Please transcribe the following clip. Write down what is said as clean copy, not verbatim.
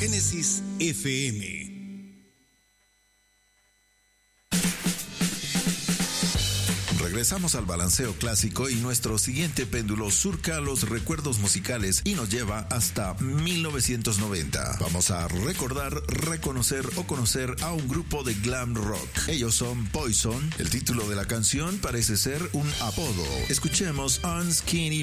Génesis FM. Regresamos al balanceo clásico y nuestro siguiente péndulo surca los recuerdos musicales y nos lleva hasta 1990. Vamos a recordar, reconocer o conocer a un grupo de glam rock. Ellos son Poison. El título de la canción parece ser un apodo. Escuchemos On Skinny